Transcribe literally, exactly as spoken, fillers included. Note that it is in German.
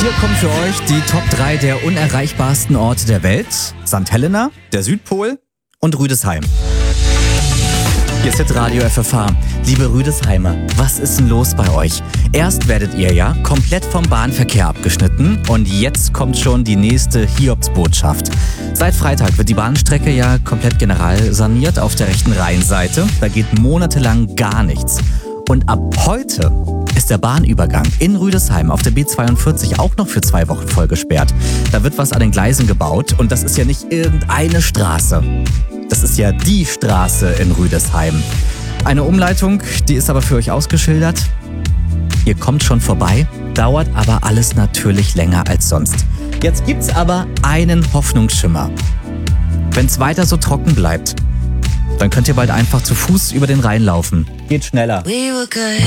Hier kommen für euch die Top drei der unerreichbarsten Orte der Welt. Sankt Helena, der Südpol und Rüdesheim. Hier ist Radio F F H. Liebe Rüdesheimer, was ist denn los bei euch? Erst werdet ihr ja komplett vom Bahnverkehr abgeschnitten und jetzt kommt schon die nächste Hiobsbotschaft. Seit Freitag wird die Bahnstrecke ja komplett general saniert auf der rechten Rheinseite. Da geht monatelang gar nichts. Und ab heute ist der Bahnübergang in Rüdesheim auf der B zweiundvierzig auch noch für zwei Wochen voll gesperrt. Da wird was an den Gleisen gebaut und das ist ja nicht irgendeine Straße. Das ist ja die Straße in Rüdesheim. Eine Umleitung, die ist aber für euch ausgeschildert. Ihr kommt schon vorbei, dauert aber alles natürlich länger als sonst. Jetzt gibt's aber einen Hoffnungsschimmer. Wenn's weiter so trocken bleibt, dann könnt ihr bald einfach zu Fuß über den Rhein laufen. Geht schneller.